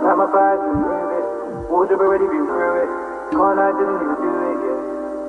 Had my bags and move it. Wardrobe already been through it. Can't I didn't even do it yet.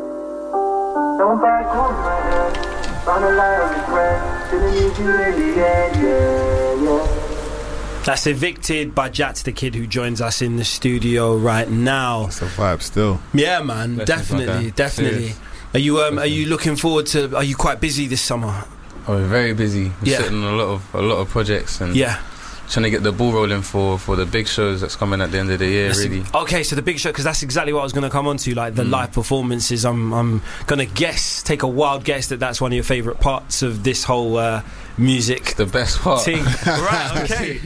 No one back home right now. Found a lie on regret. Didn't need you in the end, yeah. That's Evicted by Jats the Kid, who joins us in the studio right now. It's a vibe still. Yeah, man, definitely. Serious. Are you looking forward to? Are you quite busy this summer? Oh, we're very busy. We're sitting on a lot of projects and trying to get the ball rolling for the big shows that's coming at the end of the year. Okay, so the big show, because that's exactly what I was going to come on to, like the live performances. I'm going to take a wild guess that's one of your favourite parts of this whole music. It's the best part. Thing. Right, okay.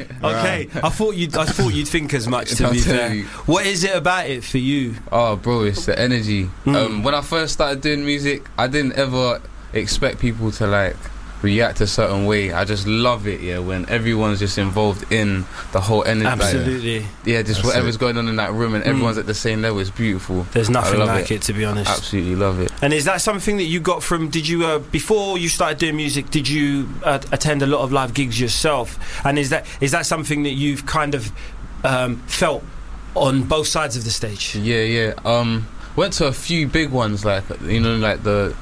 I thought you'd think as much, to be fair. What is it about it for you? Oh, bro, it's the energy. When I first started doing music, I didn't ever expect people to like react a certain way. I just love it, when everyone's just involved in the whole energy. Absolutely. Just that's whatever's going on in that room and everyone's at the same level. It's beautiful. There's nothing like it, to be honest. Absolutely love it. And is that something that you got from, did you, before you started doing music, did you attend a lot of live gigs yourself? And is that something that you've kind of felt on both sides of the stage? Yeah. Went to a few big ones, like, like the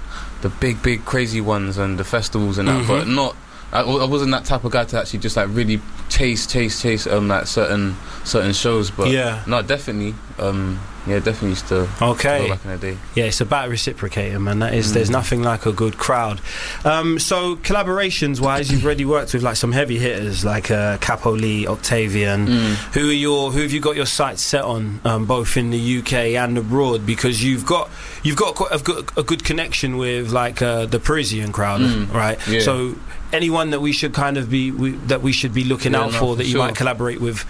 big crazy ones and the festivals and that, but not. I wasn't that type of guy to actually just like really chase like certain shows. But no, definitely. Definitely used to go back in the day. Yeah, it's about reciprocating, man. That is, there's nothing like a good crowd. So collaborations wise, you've already worked with like some heavy hitters like Capo Lee, Octavian. Who have you got your sights set on, both in the UK and abroad? Because you've got quite a good connection with like the Parisian crowd, right? Yeah. So anyone that we should kind of be looking out for that you might collaborate with?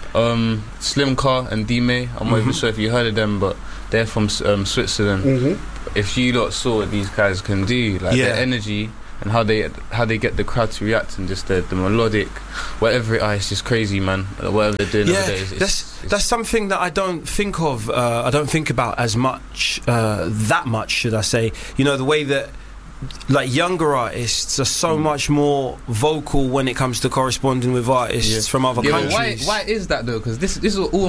Slim Car and D-May. I'm not even sure if you heard of them, but they're from Switzerland. If you lot saw what these guys can do, like their energy and how they get the crowd to react, and just the melodic, whatever it is, it's just crazy, man. Whatever they're doing nowadays, that's something that I don't think of. I don't think about as much. That much, should I say? The way that like younger artists are so much more vocal when it comes to corresponding with artists from other countries. Why is that though? Because this is all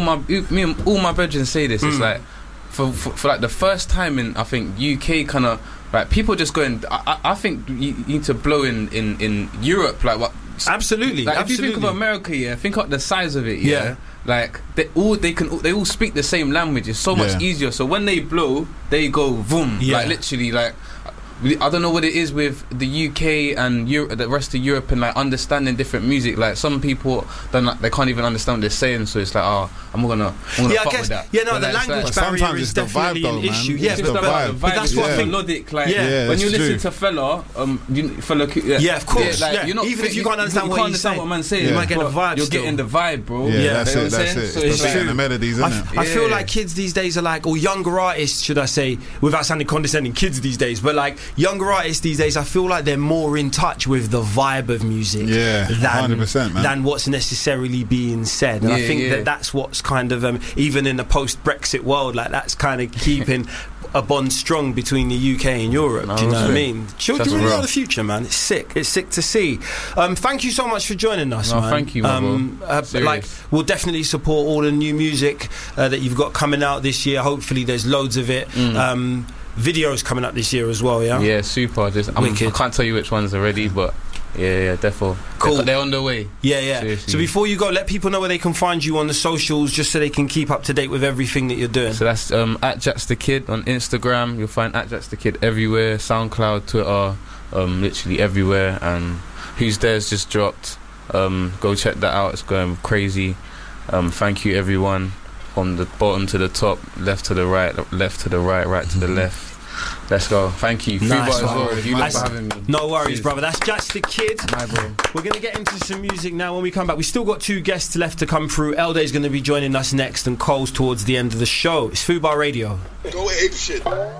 my brethren say this. It's like for like the first time in, I think, UK kind of like people just going. I think you need to blow in Europe, like what. Absolutely. Like if you think of America, think of the size of it. Like they all speak the same language. It's so much easier. So when they blow, they go boom. Like literally, like. I don't know what it is with the UK and the rest of Europe and like understanding different music. Like some people they can't even understand what they're saying, so it's like, I'm gonna fuck with that. Yeah, no, the language barrier is definitely an issue. Yeah, but that's what I think. Melodic, like when you listen to Fella, of course. Even if you can't understand what he's saying, what man's saying, you might get the vibe. You're getting the vibe, bro. Yeah, that's it. So it's like the melodies, isn't it? I feel like kids these days are like, or younger artists, should I say, without sounding condescending, kids these days, but like younger artists these days, I feel like they're more in touch with the vibe of music than 100%, man. Than what's necessarily being said. And I think that's what's kind of even in the post-Brexit world, like that's kind of keeping a bond strong between the UK and Europe. Do you know what I mean? Children really are the future, man. It's sick to see. Thank you so much for joining us, man. Thank you, like, we'll definitely support all the new music that you've got coming out this year. Hopefully there's loads of it. Videos coming up this year as well, yeah, super. I can't tell you which ones already, but defo. Cool. They're on the way. So before you go, let people know where they can find you on the socials, just so they can keep up to date with everything that you're doing. So that's at Jats the Kid on Instagram. You'll find at Jats the Kid everywhere, SoundCloud, Twitter, literally everywhere. And Who's There's just dropped. Go check that out. It's going crazy. Thank you, everyone. From the bottom to the top, left to the right, left to the right, right to the left. Let's go. Thank you. Nice, you for having me. No worries, brother. That's Jats the Kid. My bro. We're going to get into some music now. When we come back, we still got 2 guests left to come through. Elday's going to be joining us next, and Cole's towards the end of the show. It's Fubar Radio. Go ape shit.